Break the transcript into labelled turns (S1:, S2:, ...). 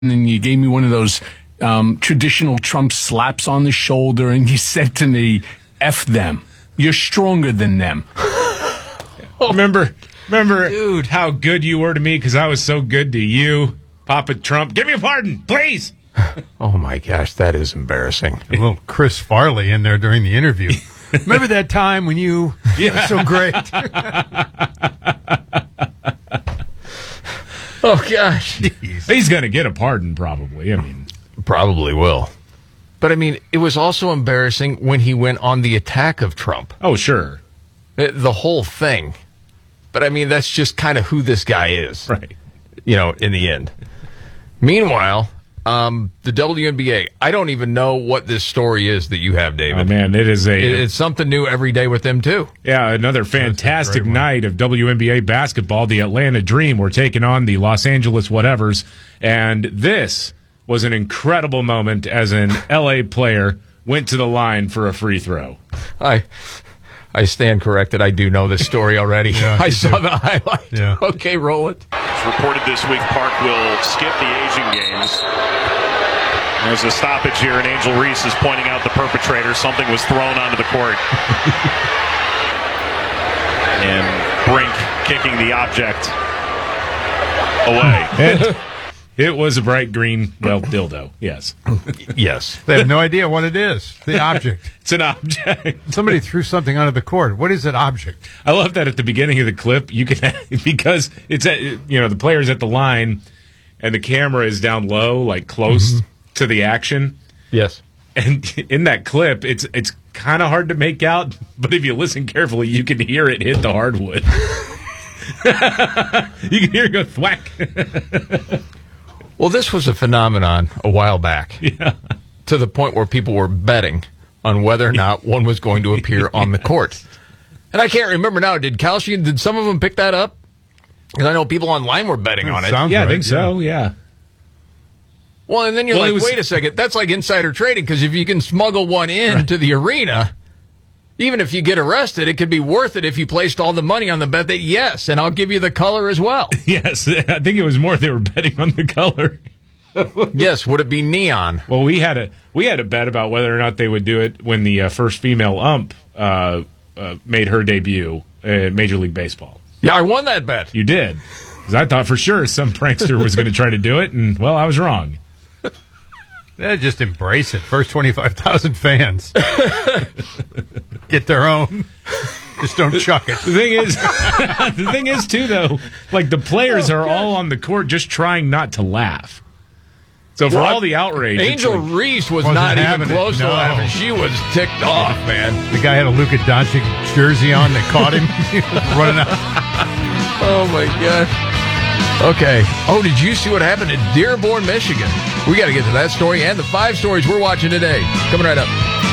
S1: and you gave me one of those traditional Trump slaps on the shoulder, and you said to me, F them. You're stronger than them.
S2: Remember, dude, how good you were to me because I was so good to you, Papa Trump. Give me a pardon, please.
S3: Oh, my gosh, that is embarrassing.
S4: A little Chris Farley in there during the interview. Remember that time when you were so great?
S3: Oh, gosh.
S4: Jeez.
S2: He's going to get a pardon, probably. I mean,
S3: probably will. But, I mean, it was also embarrassing when he went on the attack of Trump.
S2: oh, sure.
S3: The whole thing. But, I mean, that's just kind of who this guy is.
S2: Right.
S3: You know, in the end. Meanwhile, the WNBA, I don't even know what this story is that you have, David.
S2: Oh, man,
S3: It's something new every day with them, too.
S2: Yeah, another fantastic
S4: great one.
S2: night of WNBA basketball. The Atlanta Dream were taking on the Los Angeles whatevers, and this was an incredible moment as an LA player went to the line for a free throw.
S3: I stand corrected. I do know this story already.
S4: Yeah,
S3: I
S4: you
S3: saw
S4: do.
S3: the highlight.
S4: Yeah.
S3: Okay, roll it.
S5: It's reported this week Park will skip the Asian games. There's a stoppage here, and Angel Reese is pointing out the perpetrator. Something was thrown onto the court. And Brink kicking the object away.
S2: And it was a bright green, dildo. Yes.
S3: Yes.
S4: They have no idea what it is. The object.
S2: It's an object.
S4: Somebody threw something onto the court. What is that object?
S2: I love that at the beginning of the clip, you can, because it's at, the player's at the line and the camera is down low, like close to the action.
S3: Yes.
S2: And in that clip, it's kind of hard to make out, but if you listen carefully, you can hear it hit the hardwood. You can hear it go thwack.
S3: Well, this was a phenomenon a while back.
S2: Yeah.
S3: To the point where people were betting on whether or not one was going to appear on the court. And I can't remember now. Did some of them pick that up? Because I know people online were betting on it.
S4: Sounds
S2: Yeah, I
S4: right,
S2: think so, yeah.
S3: Well, and then you're like, wait a second. That's like insider trading, because if you can smuggle one into the arena, even if you get arrested, it could be worth it if you placed all the money on the bet that yes, and I'll give you the color as well.
S2: Yes, I think it was more they were betting on the color.
S3: Yes, would it be neon?
S2: Well, we had a bet about whether or not they would do it when the first female ump made her debut in Major League Baseball.
S3: Yeah, I won that bet.
S2: You did. Because I thought for sure some prankster was going to try to do it, and, well, I was wrong.
S4: Yeah, just embrace it. First 25,000 fans get their own. Just don't chuck it.
S2: The thing is, too, though, like the players are all on the court just trying not to laugh. So for all the outrage,
S3: Angel Reese was not even close to laughing. She was ticked off, man.
S4: The guy had a Luka Doncic jersey on that caught him. He was running out.
S3: Oh, my gosh. Okay. Oh, did you see what happened in Dearborn, Michigan? We got to get to that story and the 5 stories we're watching today. Coming right up.